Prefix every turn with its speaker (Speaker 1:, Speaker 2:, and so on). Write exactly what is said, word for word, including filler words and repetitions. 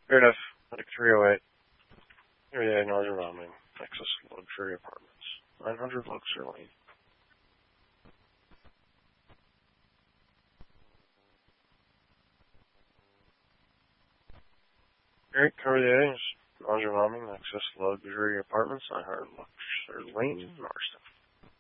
Speaker 1: Fair enough. Like three oh eight. Yeah, Northern Wyoming, Texas luxury apartments. nine hundred Luxor Lane. Great, cover the items. Northern Wyoming, Texas luxury apartments. nine hundred Luxor Lane, Marston.